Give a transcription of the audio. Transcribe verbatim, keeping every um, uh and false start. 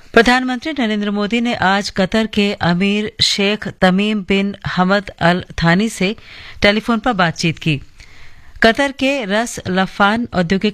प्रधानमंत्री नरेंद्र मोदी ने आज कतर के अमीर शेख तमीम बिन हमद अल थानी से टेलीफोन पर बातचीत की। कतर के रस लफान औद्योगिक